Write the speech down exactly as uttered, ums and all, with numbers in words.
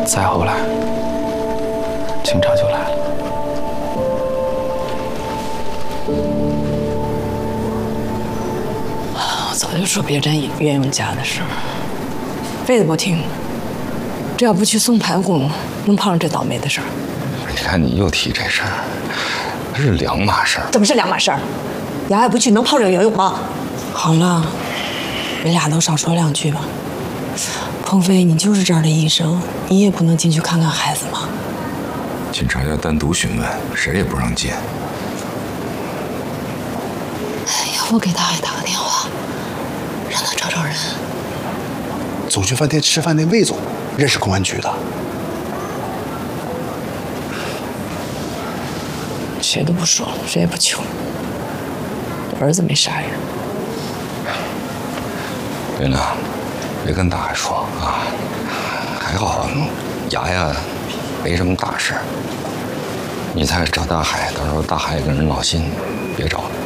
再后来，警察就来了。 我早就说别沾袁永家的事儿，非得不听。这要不去送排骨，能碰上这倒霉的事儿。 你看你又提这事儿，这是两码事儿。 怎么是两码事儿？杨爱不去，能碰上袁永吗？好了，你俩都少说两句吧。鹏飞，你就是这儿的医生，你也不能进去看看孩子吗？ 警察要单独询问，谁也不让进。 要不给大海打个电话，让他找找人。 总去饭店吃饭那魏总认识公安局的。 谁都不说了，谁也不求。儿子没杀人。 云亮，别跟大海说啊，还好牙呀没什么大事。你再找大海，到时候大海也跟人闹心，别找了。